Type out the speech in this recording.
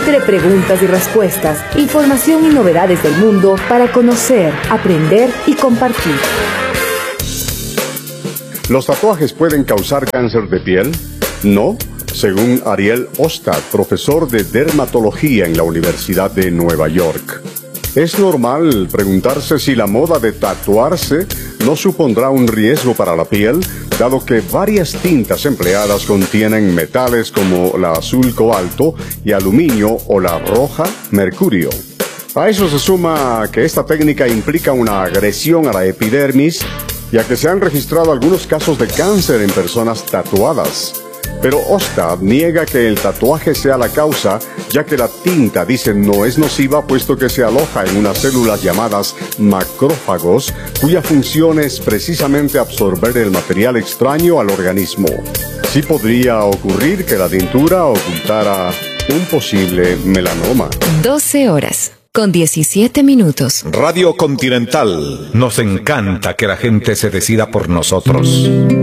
Entre preguntas y respuestas, información y novedades del mundo para conocer, aprender y compartir. ¿Los tatuajes pueden causar cáncer de piel? No, según Ariel Ostad, profesor de dermatología en la Universidad de Nueva York. Es normal preguntarse si la moda de tatuarse no supondrá un riesgo para la piel, dado que varias tintas empleadas contienen metales como la azul cobalto y aluminio o la roja mercurio. A eso se suma que esta técnica implica una agresión a la epidermis, ya que se han registrado algunos casos de cáncer en personas tatuadas. Pero Ostad niega que el tatuaje sea la causa, ya que la tinta, dice, no es nociva puesto que se aloja en unas células llamadas macrófagos, cuya función es precisamente absorber el material extraño al organismo. Sí podría ocurrir que la tintura ocultara un posible melanoma. 12 horas. Con 17 minutos. Radio Continental. Nos encanta que la gente se decida por nosotros.